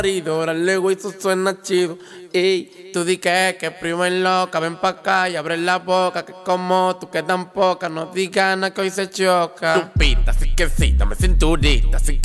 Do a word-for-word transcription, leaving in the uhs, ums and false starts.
Luego eso suena chido. Ey, tú di que, que primo en loca, ven pa' acá y abre la boca, que como tú que tan poca, no digas nada que hoy se choca. Tu pita, así que sí, dame cinturita, así que